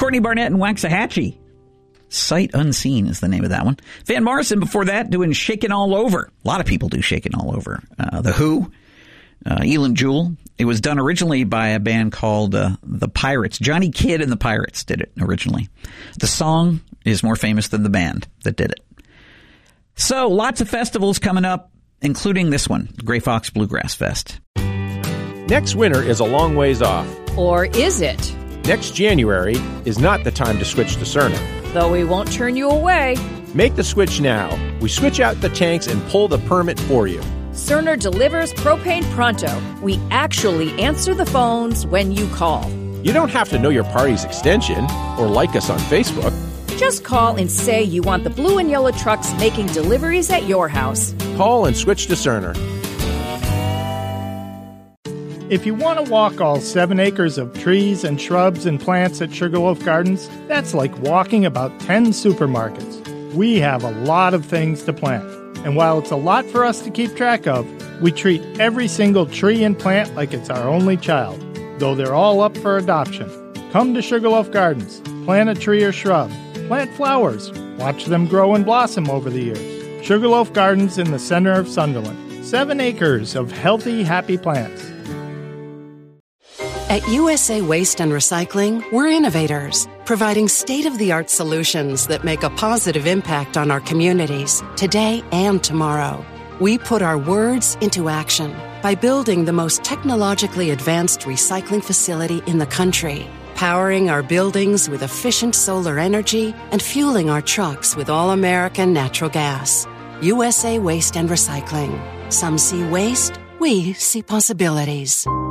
Courtney Barnett and Waxahachie. Sight Unseen is the name of that one. Van Morrison before that doing Shakin' All Over. A lot of people do Shakin' All Over. The Who, Elin Jewel. It was done originally by a band called The Pirates. Johnny Kidd and the Pirates did it originally. The song is more famous than the band that did it. So lots of festivals coming up, including this one, Gray Fox Bluegrass Fest. Next winter is a long ways off. Or is it? Next January is not the time to switch to Cerner. Though we won't turn you away. Make the switch now. We switch out the tanks and pull the permit for you. Cerner delivers propane pronto. We actually answer the phones when you call. You don't have to know your party's extension or like us on Facebook. Just call and say you want the blue and yellow trucks making deliveries at your house. Call and switch to Cerner. If you want to walk all 7 acres of trees and shrubs and plants at Sugarloaf Gardens, that's like walking about 10 supermarkets. We have a lot of things to plant. And while it's a lot for us to keep track of, we treat every single tree and plant like it's our only child, though they're all up for adoption. Come to Sugarloaf Gardens, plant a tree or shrub, plant flowers, watch them grow and blossom over the years. Sugarloaf Gardens in the center of Sunderland. 7 acres of healthy, happy plants. At USA Waste and Recycling, we're innovators, providing state-of-the-art solutions that make a positive impact on our communities, today and tomorrow. We put our words into action by building the most technologically advanced recycling facility in the country, powering our buildings with efficient solar energy and fueling our trucks with all-American natural gas. USA Waste and Recycling. Some see waste, we see possibilities.